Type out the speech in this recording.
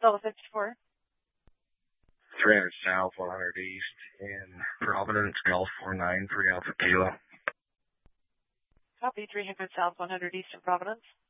Delta 54. 300 South, 100 East in Providence, Golf 493 Alpha Kilo. Copy, 300 South, 100 East in Providence.